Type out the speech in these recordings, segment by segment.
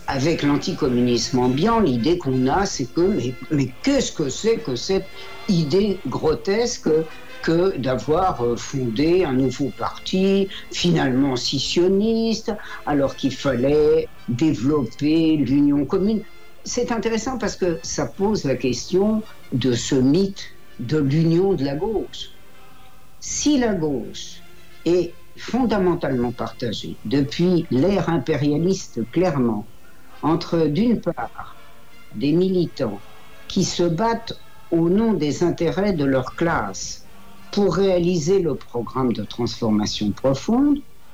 avec l'anticommunisme ambiant, l'idée qu'on a, c'est que, mais qu'est-ce que c'est que cette idée grotesque que d'avoir fondé un nouveau parti, finalement scissionniste, alors qu'il fallait développer l'union commune. C'est intéressant parce que ça pose la question de ce mythe de l'union de la gauche. Si la gauche est fondamentalement partagée depuis l'ère impérialiste, clairement, entre d'une part des militants qui se battent au nom des intérêts de leur classe pour réaliser le programme de transformation profonde,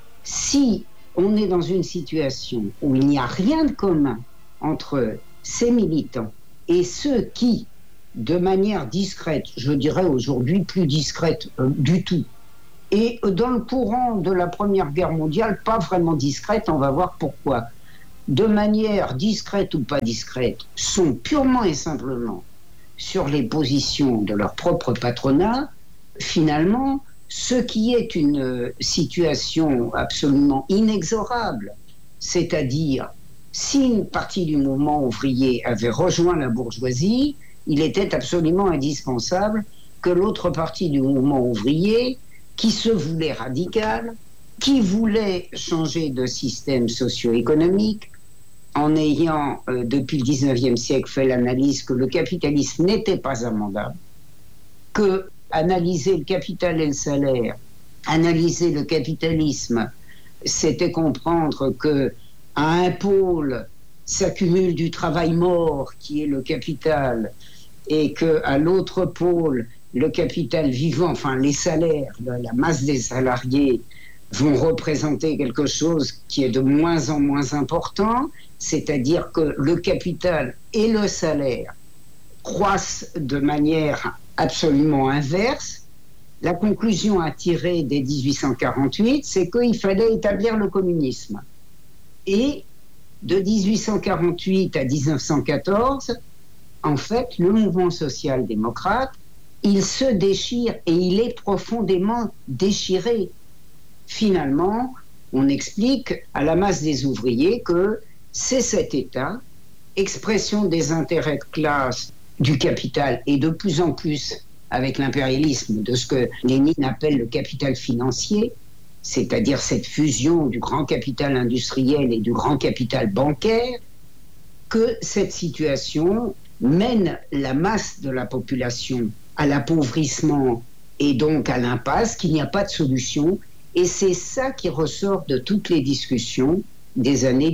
si on est dans une situation où il n'y a rien de commun entre ces militants et ceux qui, de manière discrète, je dirais aujourd'hui plus discrète du tout, et dans le courant de la Première Guerre mondiale, pas vraiment discrète, on va voir pourquoi, de manière discrète ou pas discrète, sont purement et simplement sur les positions de leur propre patronat, finalement, ce qui est une situation absolument inexorable, c'est-à-dire si une partie du mouvement ouvrier avait rejoint la bourgeoisie, il était absolument indispensable que l'autre partie du mouvement ouvrier, qui se voulait radicale, qui voulait changer de système socio-économique, en ayant, depuis le 19e siècle, fait l'analyse que le capitalisme n'était pas amendable, que analyser le capital et le salaire, analyser le capitalisme, c'était comprendre que à un pôle s'accumule du travail mort qui est le capital et qu'à l'autre pôle, le capital vivant, enfin les salaires, la masse des salariés vont représenter quelque chose qui est de moins en moins important, c'est-à-dire que le capital et le salaire croissent de manière absolument inverse. La conclusion à tirer dès 1848, c'est qu'il fallait établir le communisme. Et de 1848 à 1914, en fait, le mouvement social-démocrate, il se déchire et il est profondément déchiré. Finalement, on explique à la masse des ouvriers que c'est cet État, expression des intérêts de classe du capital et de plus en plus avec l'impérialisme de ce que Lénine appelle le capital financier, c'est-à-dire cette fusion du grand capital industriel et du grand capital bancaire, que cette situation mène la masse de la population à l'appauvrissement et donc à l'impasse, qu'il n'y a pas de solution. Et c'est ça qui ressort de toutes les discussions des années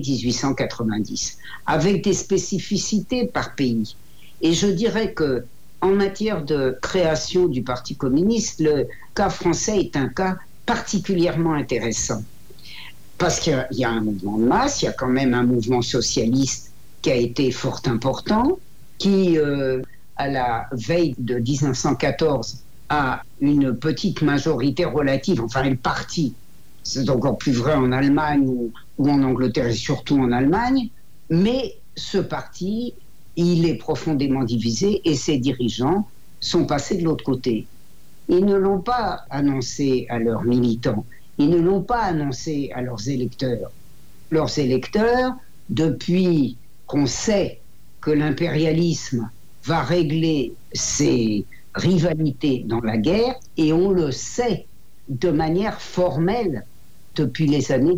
1890, avec des spécificités par pays. Et je dirais que en matière de création du Parti communiste, le cas français est un cas particulièrement intéressant. Parce qu'il y a un mouvement de masse, il y a quand même un mouvement socialiste qui a été fort important, qui, à la veille de 1914, a une petite majorité relative, enfin une partie. C'est encore plus vrai en Allemagne ou en Angleterre et surtout en Allemagne. Mais ce parti, il est profondément divisé et ses dirigeants sont passés de l'autre côté. Ils ne l'ont pas annoncé à leurs militants, ils ne l'ont pas annoncé à leurs électeurs. Leurs électeurs, depuis qu'on sait que l'impérialisme va régler ses rivalités dans la guerre, et on le sait de manière formelle depuis les années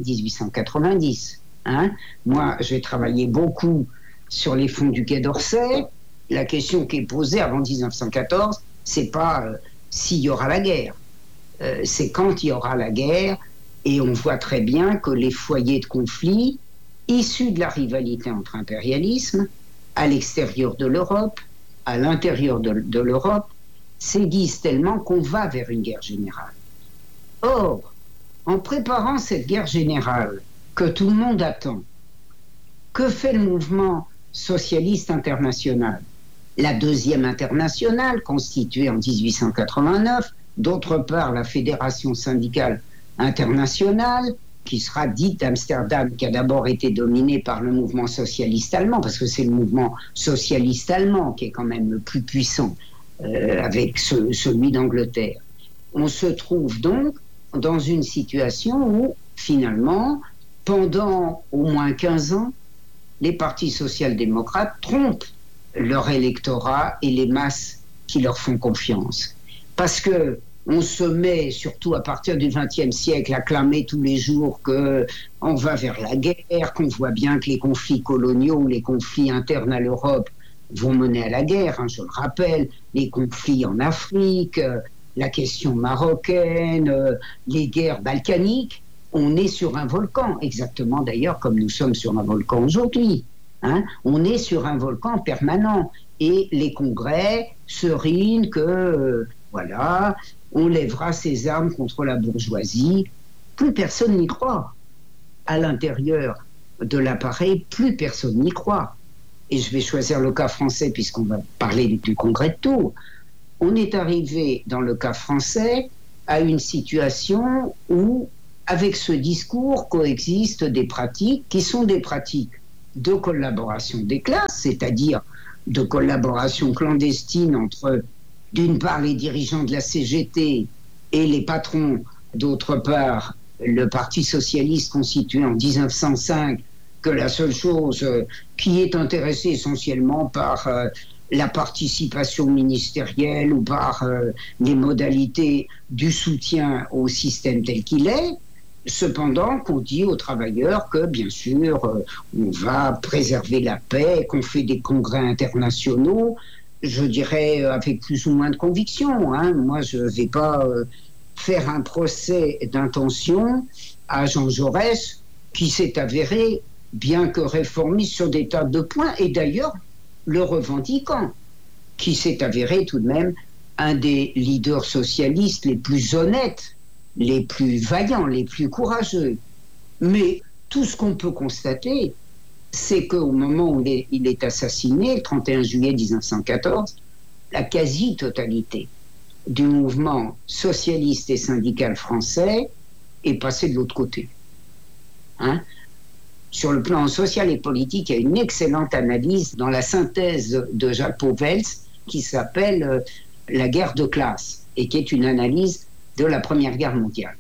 1890. Moi, j'ai travaillé beaucoup sur les fonds du Quai d'Orsay. La question qui est posée avant 1914, c'est pas s'il y aura la guerre, c'est quand il y aura la guerre, et on voit très bien que les foyers de conflit issus de la rivalité entre impérialismes, à l'extérieur de l'Europe, à l'intérieur de l'Europe, s'aiguisent tellement qu'on va vers une guerre générale. Or, en préparant cette guerre générale que tout le monde attend, que fait le mouvement socialiste international? La deuxième internationale, constituée en 1889, d'autre part la Fédération syndicale internationale, qui sera dite d'Amsterdam, qui a d'abord été dominée par le mouvement socialiste allemand, parce que c'est le mouvement socialiste allemand qui est quand même le plus puissant, avec celui d'Angleterre. On se trouve donc dans une situation où, finalement, pendant au moins 15 ans, les partis social-démocrates trompent leur électorat et les masses qui leur font confiance. Parce que on se met, surtout à partir du XXe siècle, à clamer tous les jours qu'on va vers la guerre, qu'on voit bien que les conflits coloniaux, les conflits internes à l'Europe vont mener à la guerre. Hein, je le rappelle, les conflits en Afrique, la question marocaine, les guerres balkaniques. On est sur un volcan, exactement d'ailleurs comme nous sommes sur un volcan aujourd'hui. Hein, on est sur un volcan permanent. Et les congrès serinent que, voilà, on lèvera ses armes contre la bourgeoisie. Plus personne n'y croit. À l'intérieur de l'appareil, plus personne n'y croit. Et je vais choisir le cas français puisqu'on va parler du congrès de Tours. On est arrivé dans le cas français à une situation où, avec ce discours, coexistent des pratiques qui sont des pratiques de collaboration des classes, c'est-à-dire de collaboration clandestine entre, d'une part, les dirigeants de la CGT et les patrons, d'autre part, le Parti socialiste constitué en 1905, que la seule chose qui est intéressée essentiellement par la participation ministérielle ou par les modalités du soutien au système tel qu'il est. Cependant, qu'on dit aux travailleurs que, bien sûr, on va préserver la paix, qu'on fait des congrès internationaux, je dirais avec plus ou moins de conviction. Hein. Moi, je ne vais pas faire un procès d'intention à Jean Jaurès, qui s'est avéré, bien que réformiste sur des tas de points, et d'ailleurs le revendiquant, qui s'est avéré tout de même un des leaders socialistes les plus honnêtes, les plus vaillants, les plus courageux. Mais tout ce qu'on peut constater, c'est qu'au moment où il est assassiné, le 31 juillet 1914, la quasi-totalité du mouvement socialiste et syndical français est passée de l'autre côté. Hein? Sur le plan social et politique, il y a une excellente analyse dans la synthèse de Jacques Pauwels qui s'appelle « La guerre de classe » et qui est une analyse de la Première Guerre mondiale.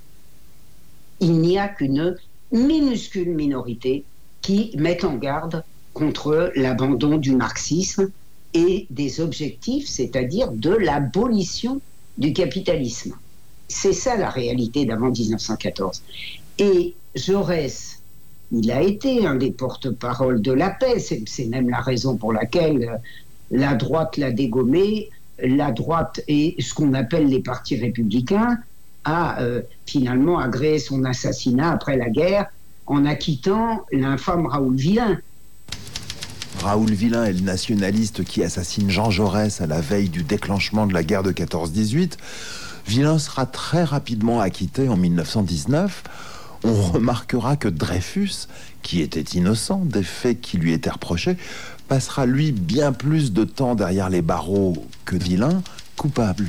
Il n'y a qu'une minuscule minorité qui met en garde contre l'abandon du marxisme et des objectifs, c'est-à-dire de l'abolition du capitalisme. C'est ça la réalité d'avant 1914. Et Jaurès, il a été un des porte-parole de la paix, c'est même la raison pour laquelle la droite l'a dégommé. La droite et ce qu'on appelle les partis républicains a finalement agréé son assassinat après la guerre en acquittant l'infâme Raoul Villain. Raoul Villain est le nationaliste qui assassine Jean Jaurès à la veille du déclenchement de la guerre de 14-18. Villain sera très rapidement acquitté en 1919. On remarquera que Dreyfus, qui était innocent des faits qui lui étaient reprochés, passera lui bien plus de temps derrière les barreaux que Villain, coupable.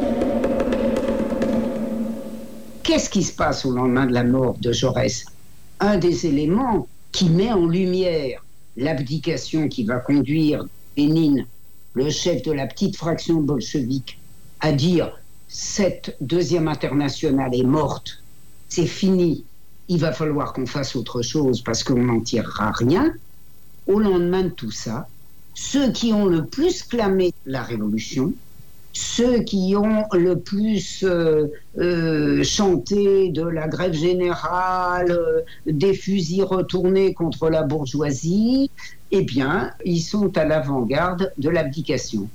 Qu'est-ce qui se passe au lendemain de la mort de Jaurès? Un des éléments qui met en lumière l'abdication qui va conduire Lénine, le chef de la petite fraction bolchevique, à dire « cette deuxième internationale est morte, c'est fini, il va falloir qu'on fasse autre chose parce qu'on n'en tirera rien », au lendemain de tout ça, ceux qui ont le plus clamé la révolution, ceux qui ont le plus chanté de la grève générale, des fusils retournés contre la bourgeoisie, eh bien, ils sont à l'avant-garde de l'abdication.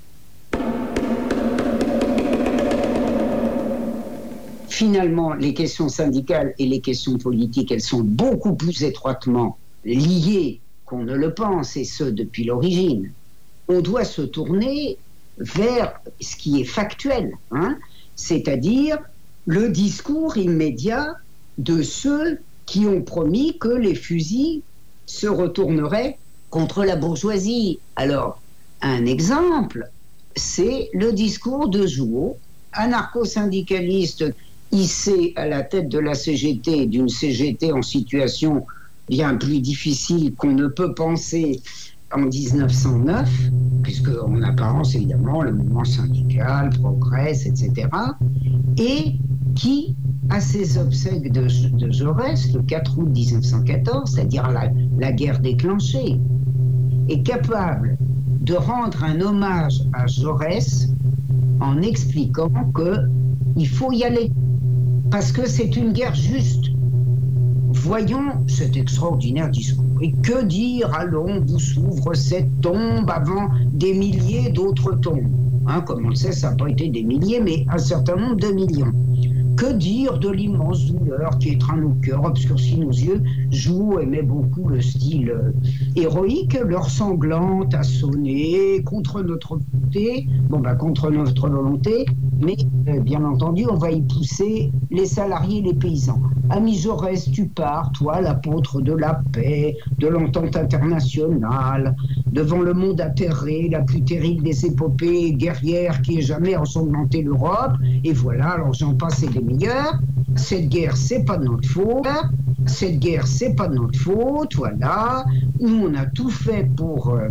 Finalement, les questions syndicales et les questions politiques, elles sont beaucoup plus étroitement liées qu'on ne le pense, et ce, depuis l'origine. On doit se tourner vers ce qui est factuel, hein, c'est-à-dire le discours immédiat de ceux qui ont promis que les fusils se retourneraient contre la bourgeoisie. Alors, un exemple, c'est le discours de Jouot, anarcho-syndicaliste hissé à la tête de la CGT, d'une CGT en situation bien plus difficile qu'on ne peut penser en 1909, puisque en apparence, évidemment, le mouvement syndical progresse, etc., et qui à ses obsèques de Jaurès, le 4 août 1914, c'est-à-dire la guerre déclenchée, est capable de rendre un hommage à Jaurès en expliquant qu'il faut y aller, parce que c'est une guerre juste. Voyons cet extraordinaire discours. Et que dire, allons, vous s'ouvre cette tombe avant des milliers d'autres tombes. Comme on le sait, ça n'a pas été des milliers, mais un certain nombre de millions. Que dire de l'immense douleur qui étreint nos cœurs, obscurcit nos yeux. Jouot aimait beaucoup le style héroïque. L'heure sanglante a sonné contre notre volonté, contre notre volonté, mais bien entendu, on va y pousser les salariés et les paysans. Ami Jaurès, tu pars, toi, l'apôtre de la paix, de l'entente internationale, devant le monde atterré, la plus terrible des épopées guerrières qui ait jamais ensanglanté l'Europe. Et voilà, alors j'en passe et des meilleurs. Cette guerre, c'est pas de notre faute. Cette guerre, c'est pas de notre faute. Voilà. Nous, on a tout fait pour